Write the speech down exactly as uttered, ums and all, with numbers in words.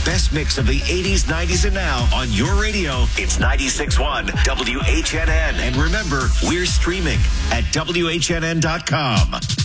best mix of the eighties, nineties, and now on your radio. It's ninety-six point one W H N N. And remember, we're streaming at W H N N dot com.